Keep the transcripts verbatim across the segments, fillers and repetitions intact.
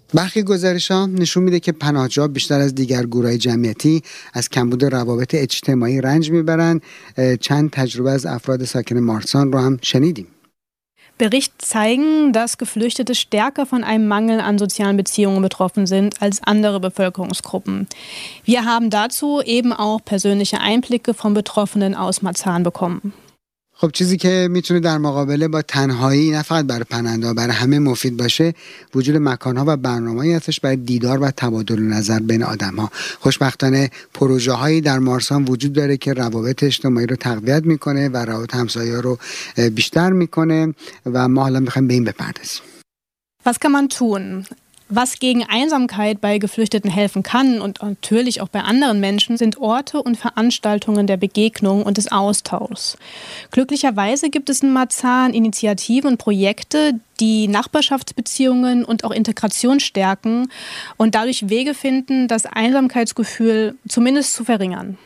برخی گزارش‌ها نشون میده که پناهجوها بیشتر از دیگر گروه‌های جمعیتی از کمبود روابط اجتماعی رنج میبرن. چند تجربه از افراد ساکن مارسان رو هم شنیدیم. Berichte zeigen, dass Geflüchtete stärker von einem Mangel an sozialen Beziehungen betroffen sind als andere Bevölkerungsgruppen. Wir haben dazu eben auch persönliche Einblicke von Betroffenen aus Marzahn bekommen. خب چیزی که میتونه در مقابله با تنهایی نه فقط برای پناهنده برای همه مفید باشه وجود مکان‌ها و برنامه‌ای هستش برای دیدار و تبادل نظر بین آدم‌ها. خوشبختانه پروژه‌هایی در مارسان وجود داره که روابط اجتماعی رو تقویت میکنه و روابط همسایه‌ها رو بیشتر میکنه و ما حالا می‌خوایم به این بپردازیم. Was kann man tun? Was gegen Einsamkeit bei Geflüchteten helfen kann und natürlich auch bei anderen Menschen, sind Orte und Veranstaltungen der Begegnung und des Austauschs. Glücklicherweise gibt es in Marzahn Initiativen und Projekte, die Nachbarschaftsbeziehungen und auch Integration stärken und dadurch Wege finden, das Einsamkeitsgefühl zumindest zu verringern.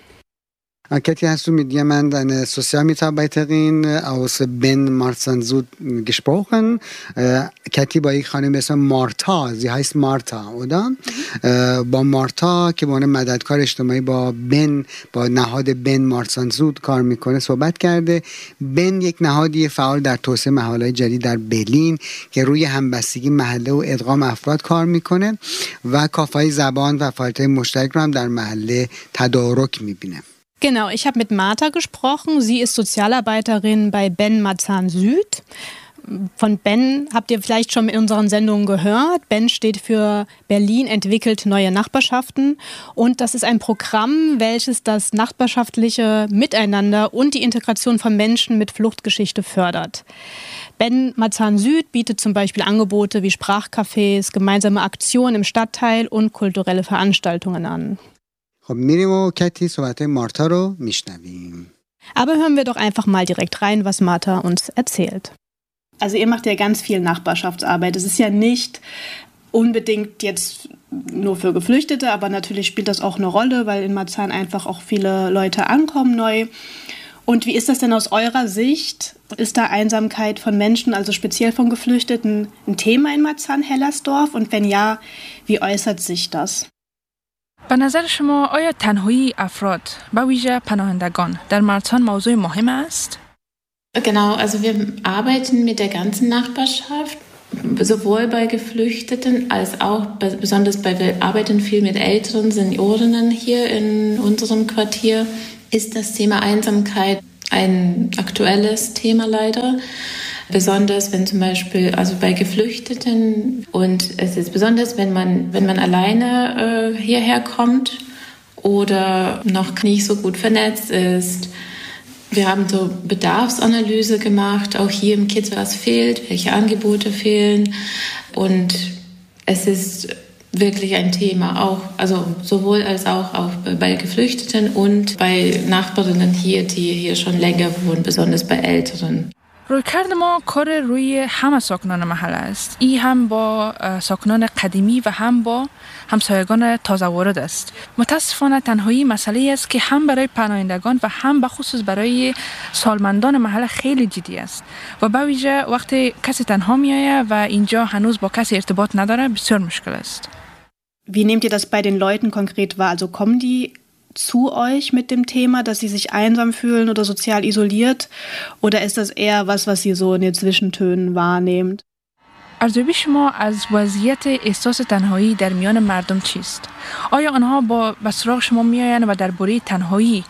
Kathi, hast du mit jemand, eine Sozialmitarbeiterin aus Ben Marzahn-Sud gesprochen? Äh, Kathi با یک خانم به اسم مارتا، sie heißt مارتا، oder? äh, با مارتا که به عنوان مددکار اجتماعی با بن با نهاد بن مارسان-سود کار میکنه صحبت کرده. بن یک نهادی فعال در توسعه محله‌های جدید در برلین که روی همبستگی محله و ادغام افراد کار میکنه و کافه‌های زبان و فعالیت‌های مشترک رو هم در محله تدارک میبینه. Genau, ich habe mit Martha gesprochen. Sie ist Sozialarbeiterin bei Ben Marzahn Süd. Von Ben habt ihr vielleicht schon in unseren Sendungen gehört. Ben steht für Berlin entwickelt neue Nachbarschaften. Und das ist ein Programm, welches das nachbarschaftliche Miteinander und die Integration von Menschen mit Fluchtgeschichte fördert. Ben Marzahn Süd bietet zum Beispiel Angebote wie Sprachcafés, gemeinsame Aktionen im Stadtteil und kulturelle Veranstaltungen an. خب میریم و کتی صحبت مارتا رو میشنویم. Aber hören wir doch einfach mal direkt rein, was Martha uns erzählt. Also ihr macht ja ganz viel Nachbarschaftsarbeit. Es ist ja nicht unbedingt jetzt nur für Geflüchtete, aber natürlich spielt das auch eine Rolle, weil in Marzahn einfach auch viele Leute ankommen neu. Und wie ist das denn aus eurer Sicht? Ist da Einsamkeit von Menschen, also speziell von Geflüchteten, ein Thema in Marzahn-Hellersdorf? Und wenn ja, wie äußert sich das? به نظر شما آیا تنهایی افراد به ویژه پناهندگان در مارسان موضوع مهم است؟ Genau, also wir arbeiten mit der ganzen Nachbarschaft, sowohl bei Geflüchteten als auch besonders bei, wir arbeiten viel mit älteren Seniorinnen hier in unserem Quartier, ist das Thema Einsamkeit ein aktuelles Thema leider. Besonders wenn zum Beispiel, also bei Geflüchteten, und es ist besonders, wenn man, wenn man alleine äh, hierher kommt oder noch nicht so gut vernetzt ist. Wir haben so Bedarfsanalyse gemacht, auch hier im Kiez, was fehlt, welche Angebote fehlen. Und es ist wirklich ein Thema, auch, also sowohl als auch, auch bei Geflüchteten und bei Nachbarinnen hier, die hier schon länger wohnen, besonders bei Älteren. رویکرد ما کار روی همه ساکنان محله است. این هم با ساکنان قدیمی و هم با همسایگان تازه وارد است. متاسفانه تنهایی مسئله است که هم برای پناهندگان و هم به خصوص برای سالمندان محله خیلی جدی است و به ویژه وقتی کسی تنها میآید و اینجا هنوز با کسی ارتباط نداره بسیار مشکل است. Wie nehmt ihr das bei den Leuten konkret wahr? Also kommen die zu euch mit dem Thema, dass sie sich einsam fühlen oder sozial isoliert? Oder ist das eher was, was ihr so in den Zwischentönen wahrnehmt? ارزیابی شما از وضعیت احساس تنهایی در میان مردم چیست؟ آیا آنها با به سراغ شما میآیند و درباره تنهایی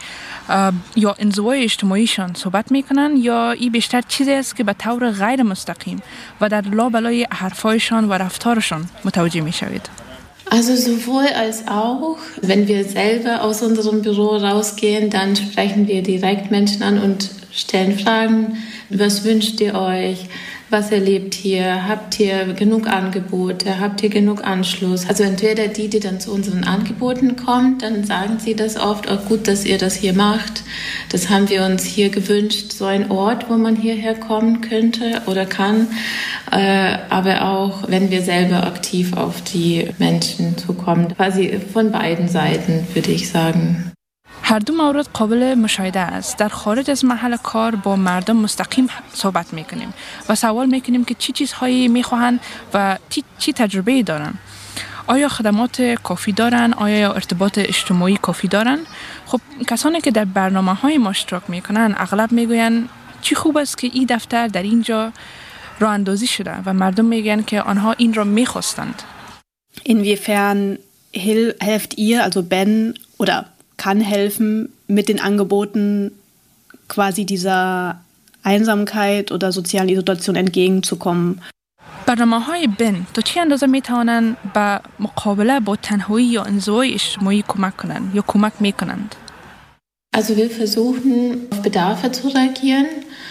یا انزوای اجتماعیشان صحبت میکنن یا این بیشتر چیزی است که به طور غیر مستقیم و در لابلای حرفایشان و رفتارشان متوجه میشوید؟ Also sowohl als auch, wenn wir selber aus unserem Büro rausgehen, dann sprechen wir direkt Menschen an und stellen Fragen. Was wünscht ihr euch? Was erlebt ihr? Habt ihr genug Angebote? Habt ihr genug Anschluss? Also entweder die, die dann zu unseren Angeboten kommen, dann sagen sie das oft, oh, gut, dass ihr das hier macht. Das haben wir uns hier gewünscht, so ein Ort, wo man hierher kommen könnte oder kann. Äh, aber auch, wenn wir selber aktiv auf die Menschen zukommen. Quasi von beiden Seiten, würde ich sagen. هر دو مورد قابل مشاهده است. در خارج از محل کار با مردم مستقیم صحبت میکنیم و سوال میکنیم که چی چیزهایی میخواهند و چی, چی تجربه دارن. آیا خدمات کافی دارن؟ آیا ارتباط اجتماعی کافی دارن؟ خب کسانی که در برنامه‌های ما اشتراک میکنن اغلب میگوین چی خوب است که این دفتر در اینجا راه اندازی شده و مردم میگن که آنها این را میخواستند. Inwiefern hil- helft ihr, also Ben, oder kann helfen, mit den Angeboten quasi dieser Einsamkeit oder sozialen Isolation entgegenzukommen? برنامه‌های بن تا چه اندازه میتوانند به مقابله با تنهایی یا انزوای اجتماعی کمک کنند یا کمک میکنند؟ Also wir versuchen, auf Bedarfe zu reagieren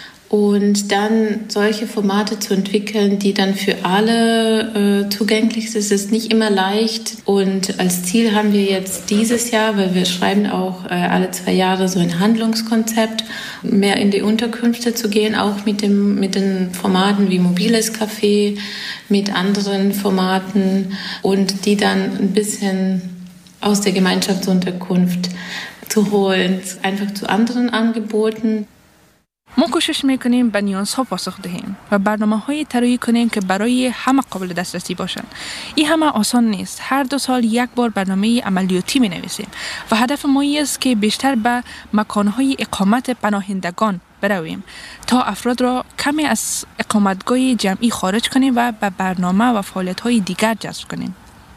und dann solche Formate zu entwickeln, die dann für alle äh, zugänglich sind. Es ist nicht immer leicht und als Ziel haben wir jetzt dieses Jahr, weil wir schreiben auch äh, alle zwei Jahre so ein Handlungskonzept, mehr in die Unterkünfte zu gehen, auch mit dem mit den Formaten wie mobiles Café, mit anderen Formaten und die dann ein bisschen aus der Gemeinschaftsunterkunft zu holen, einfach zu anderen Angeboten. ما کوشش میکنیم به نیازها پاسخ دهیم و برنامه‌های طراحی کنیم که برای همه قابل دسترسی باشند. این همه آسان نیست. هر دو سال یک بار برنامه عملیاتی می نویسیم و هدف ما است که بیشتر به مکانهای اقامت پناهندگان برویم تا افراد را کمی از اقامتگاه جمعی خارج کنیم و به برنامه و فعالیت‌های دیگر جذب کنیم.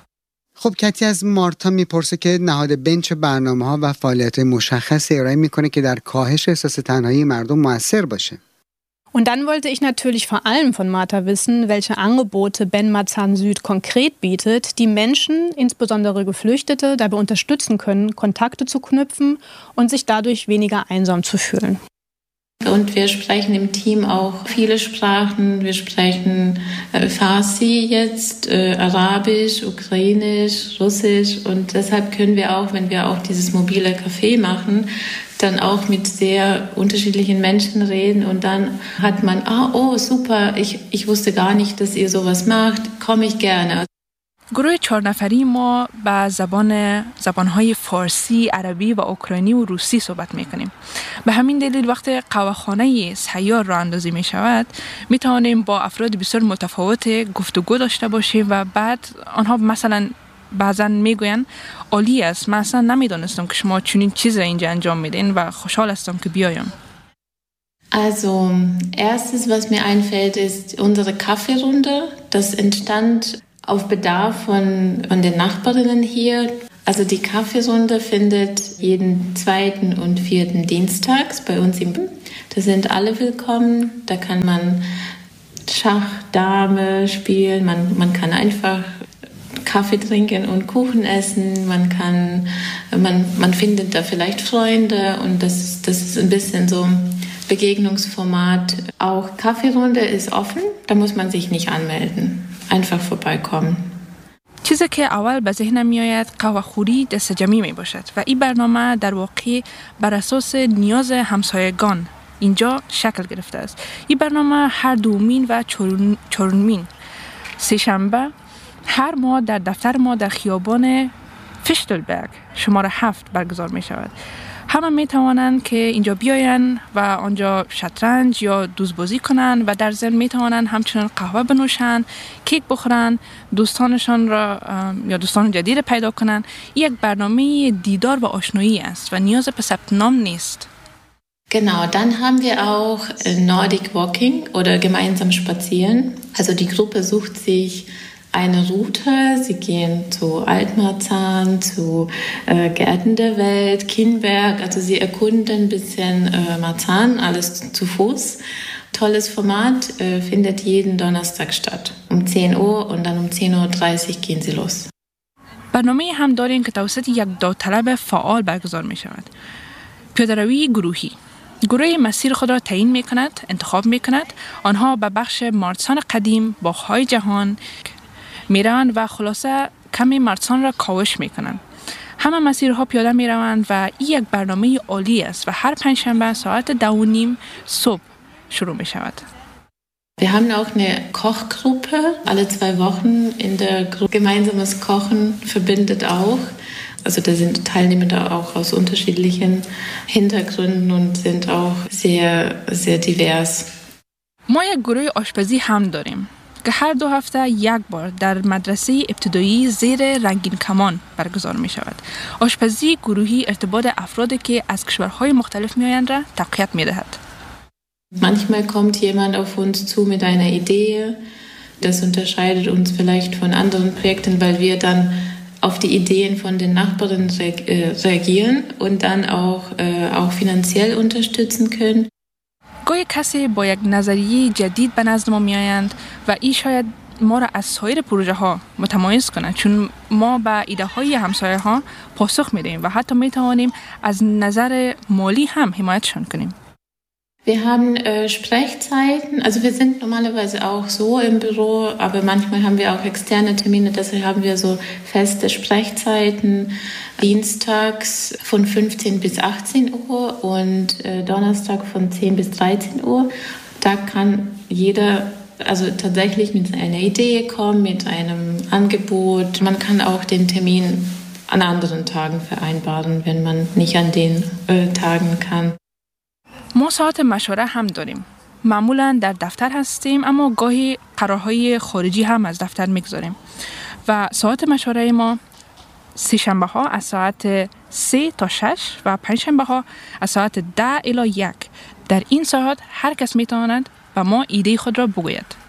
خب کتی از مارتا میپرسه که نهاد بن چه برنامه‌ها و فعالیت مشخصی ارائه میکنه که در کاهش احساس تنهایی مردم مؤثر باشه. Und dann wollte ich natürlich vor allem von Martha wissen, welche Angebote Ben Marzahn Süd konkret bietet, die Menschen, insbesondere Geflüchtete, dabei unterstützen können, Kontakte zu knüpfen und sich dadurch weniger einsam zu fühlen. Und wir sprechen im Team auch viele Sprachen. Wir sprechen äh, Farsi jetzt, äh, Arabisch, Ukrainisch, Russisch. Und deshalb können wir auch, wenn wir auch dieses mobile Café machen, dann auch mit sehr unterschiedlichen Menschen reden. Und dann hat man, ah, oh, super, ich, ich wusste gar nicht, dass ihr sowas macht, komme ich gerne. گروه چهار نفری ما به زبان زبانهای فارسی، عربی و اوکراینی و روسی صحبت میکنیم. به همین دلیل وقتی قهوه‌خانه سیار راه اندازی می شود می توانیم با افراد بسیار متفاوت گفتگو داشته باشیم و بعد آنها مثلا بعضا میگوین عالی است، من اصلا نمیدانستم که شما چنین چیز را اینجا انجام میدین و خوشحال هستم که بیایم. Also erstes, was mir einfällt, ist unsere Kaffeerunde. Das entstand auf Bedarf von, von den Nachbarinnen hier. Also die Kaffeerunde findet jeden zweiten und vierten Dienstags bei uns im. Da sind alle willkommen. Da kann man Schach, Dame spielen. Man, man kann einfach Kaffee trinken und Kuchen essen. Man kann, man, man findet da vielleicht Freunde und das, das ist ein bisschen so Begegnungsformat. Auch Kaffeerunde ist offen. Da muss man sich nicht anmelden. einfach vorbeikommen. چیزی که اول به ذهنم میآید قهوه‌خوری دست جمعی می باشد و این برنامه در واقع بر اساس نیاز همسایگان اینجا شکل گرفته است. این برنامه هر دومین و چهارمین سه شنبه هر ماه در دفتر ما در خیابان فیشتلبرگ شماره هفت برگزار می شود. همه می توانند که اینجا بیاین و آنجا شطرنج یا دوزبازی کنند و در ضمن می توانند همچنان قهوه بنوشند، کیک بخورند، دوستانشان را یا دوستان جدید پیدا کنند. یک برنامه دیدار و آشنایی است و نیاز به ثبت نام نیست. Genau, dann haben wir auch Nordic Walking oder gemeinsam spazieren. Also die Gruppe sucht sich eine Route. Sie gehen zu Altmarzahn, zu äh, Gärten der Welt, Kienberg. Also sie erkunden ein bisschen äh, Marzahn, alles zu Fuß. Tolles Format, äh, findet jeden Donnerstag statt. Um zehn Uhr und dann um zehn Uhr dreißig gehen sie los. برنامه هم داریم که توسط یک داوطلب فعال برگزار می شود. پیاده‌روی گروهی. گروه مسیر خود را تعیین می کند، انتخاب می کند. آنها به بخش مارسان قدیم، باغ‌های جهان می روند و خلاصه کمی مارسان را کاوش می کنند. همه مسیرها پیاده می روند و این یک برنامه عالی است و هر پنجشنبه ساعت دو و نیم صبح شروع می شود. Wir haben auch eine Kochgruppe. Alle zwei Wochen in der Gruppe gemeinsames Kochen verbindet auch. Also da sind Teilnehmer auch aus unterschiedlichen Hintergründen und sind auch sehr, sehr divers. ما یک گروه آشپزی هم داریم. که هر دو هفته یک بار در مدرسه ابتدایی زیر رنگین کمان برگزار می شود. آشپزی گروهی ارتباط افرادی که از کشورهای مختلف می آیند را تقویت می دهد. Manchmal kommt jemand auf uns zu mit einer Idee. Das unterscheidet uns vielleicht von anderen Projekten, weil wir dann auf die Ideen von den Nachbarn reagieren und dann auch, äh, auch finanziell unterstützen können. گاهی کسی با یک نظریه جدید به نزد ما می آیند و این شاید ما را از سایر پروژه ها متمایز کنند، چون ما به ایده های همسایه ها پاسخ می دهیم و حتی می توانیم از نظر مالی هم حمایتشان کنیم. Wir haben äh, Sprechzeiten, also wir sind normalerweise auch so im Büro, aber manchmal haben wir auch externe Termine, deshalb haben wir so feste Sprechzeiten, dienstags von fünfzehn bis achtzehn Uhr und äh, Donnerstag von zehn bis dreizehn Uhr. Da kann jeder also tatsächlich mit einer Idee kommen, mit einem Angebot. Man kann auch den Termin an anderen Tagen vereinbaren, wenn man nicht an den äh, Tagen kann. ما ساعت مشوره هم داریم. معمولا در دفتر هستیم اما گاهی قرارهای خارجی هم از دفتر میگذاریم. و ساعت مشوره ما سه شنبه ها از ساعت سه تا شش و پنج شنبه ها از ساعت ده الی یک. در این ساعت هر کس میتواند و ما ایده خود را بگوید.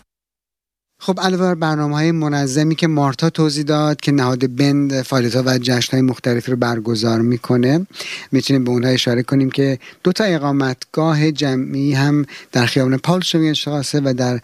خب علاوه بر برنامه‌های منظمی که مارتا توضیح داد که نهاد بن فعالیت‌ها و جشن‌های مختلفی رو برگزار میکنه، میتونیم به اونها اشاره کنیم که دو تا اقامتگاه جمعی هم در خیابان پاولشتراسه و در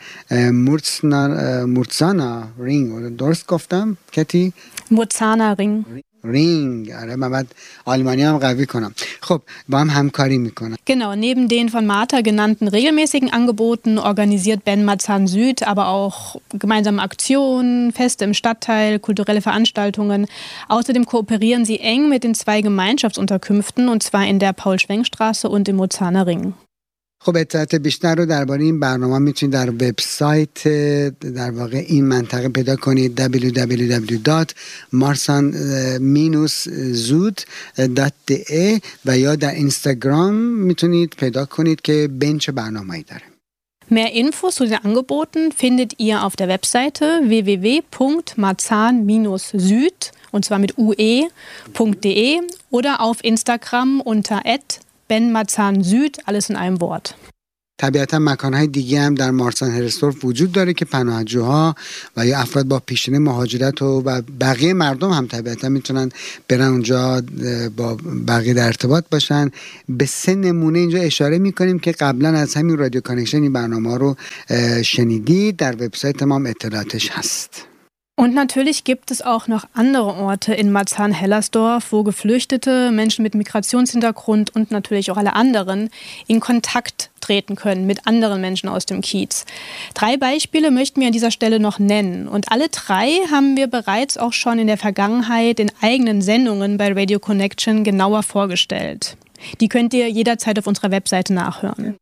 مورتسانا مورتسانا رینگ، درست گفتم کتی؟ مورتسانا رینگ رینگ آره من بعد آلمانی هم قوی کنم. خب با هم همکاری میکنن. Genau, neben den von Marta genannten regelmäßigen Angeboten organisiert Ben Marzahn Süd aber auch gemeinsame Aktionen, Feste im Stadtteil, kulturelle Veranstaltungen. Außerdem kooperieren sie eng mit den zwei Gemeinschaftsunterkünften und zwar in der Paul-Schwenk-Straße und im Murzaner Ring. خب اطلاعات بیشتر رو درباره این برنامه میتونید در وبسایت در واقع این منطقه پیدا کنید دبلیو دبلیو دبلیو دات مارسان زود دات دی ای و یا در اینستاگرام میتونید پیدا کنید که بن چه برنامه‌ای داره. Mehr Infos zu den Angeboten findet ihr auf der Webseite w w w punkt marzahn süd und zwar mit ue punkt de oder auf Instagram unter at Ben Marzahn Süd, alles in einem Wort. طبیعتا مکانهای دیگه هم در مارسان هرستورف وجود داره که پناهجوها و یا افراد با پیشینه مهاجرت و بقیه مردم هم طبیعتا میتونن برن اونجا با بقیه در ارتباط باشن. به سه نمونه اینجا اشاره میکنیم که قبلا از همین رادیو کانکشن این برنامه رو شنیدید. در وبسایت ما هم اطلاعاتش هست. Und natürlich gibt es auch noch andere Orte in Marzahn-Hellersdorf, wo Geflüchtete, Menschen mit Migrationshintergrund und natürlich auch alle anderen in Kontakt treten können mit anderen Menschen aus dem Kiez. Drei Beispiele möchten wir an dieser Stelle noch nennen. Und alle drei haben wir bereits auch schon in der Vergangenheit in eigenen Sendungen bei Radio Connection genauer vorgestellt. Die könnt ihr jederzeit auf unserer Webseite nachhören.